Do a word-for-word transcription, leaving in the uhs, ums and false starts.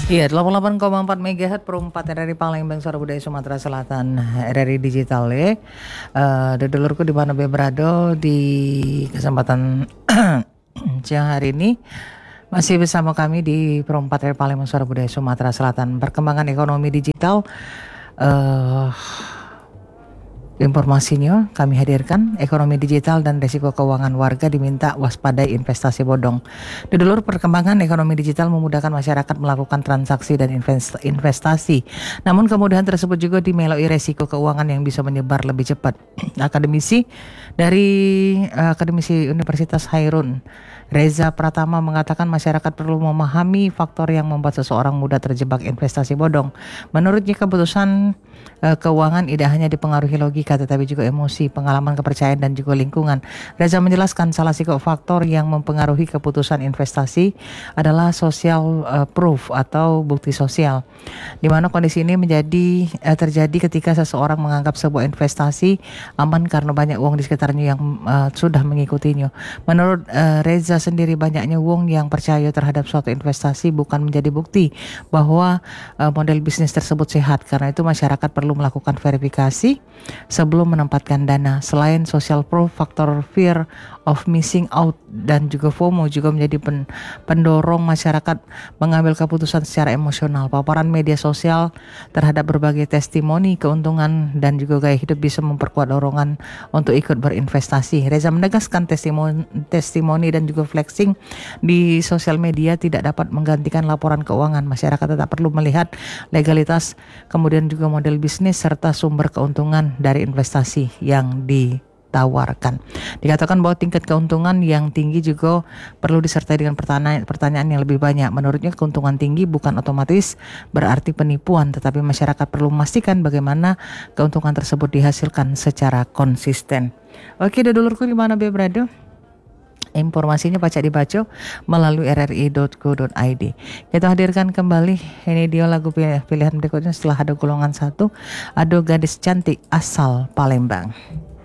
Iya, delapan puluh delapan koma empat megahertz per empat R R I Palembang, Suara Budaya Sumatera Selatan, R R I Digital ya. Uh, Dedulurku di mana be berada di kesempatan siang hari ini masih bersama kami di Perempat R R I Palembang, Suara Budaya Sumatera Selatan. Perkembangan ekonomi digital, uh, informasinya kami hadirkan. Ekonomi digital dan risiko keuangan warga diminta waspadai investasi bodong. Di dulur, perkembangan ekonomi digital memudahkan masyarakat melakukan transaksi dan investasi. Namun kemudahan tersebut juga dimeloi risiko keuangan yang bisa menyebar lebih cepat. Akademisi dari uh, Akademisi Universitas Hairun, Reza Pratama, mengatakan masyarakat perlu memahami faktor yang membuat seseorang mudah terjebak investasi bodong. Menurutnya, keputusan uh, keuangan tidak hanya dipengaruhi logika tetapi juga emosi, pengalaman, kepercayaan, dan juga lingkungan. Reza menjelaskan salah satu faktor yang mempengaruhi keputusan investasi adalah social uh, proof atau bukti sosial, di mana kondisi ini menjadi uh, terjadi ketika seseorang menganggap sebuah investasi aman karena banyak uang di sekitarnya yang uh, sudah mengikutinya. Menurut uh, Reza sendiri, banyaknya uang yang percaya terhadap suatu investasi bukan menjadi bukti bahwa uh, model bisnis tersebut sehat. Karena itu masyarakat perlu melakukan verifikasi sebelum menempatkan dana. Selain social proof, faktor fear of missing out dan juga FOMO juga menjadi pen, pendorong masyarakat mengambil keputusan secara emosional. Paparan media sosial terhadap berbagai testimoni, keuntungan, dan juga gaya hidup bisa memperkuat dorongan untuk ikut berinvestasi. Reza menegaskan testimoni, testimoni dan juga flexing di sosial media tidak dapat menggantikan laporan keuangan. Masyarakat tetap perlu melihat legalitas, kemudian juga model bisnis serta sumber keuntungan dari investasi yang ditawarkan. Dikatakan bahwa tingkat keuntungan yang tinggi juga perlu disertai dengan pertanyaan, pertanyaan yang lebih banyak. Menurutnya, keuntungan tinggi bukan otomatis berarti penipuan, tetapi masyarakat perlu memastikan bagaimana keuntungan tersebut dihasilkan secara konsisten. Oke, dulurku di mana be berada? Informasinya baca dibaca melalui r r i dot co dot i d. Kita hadirkan kembali ini dia lagu pilihan berikutnya setelah ada golongan satu, ada Gadis Cantik Asal Palembang.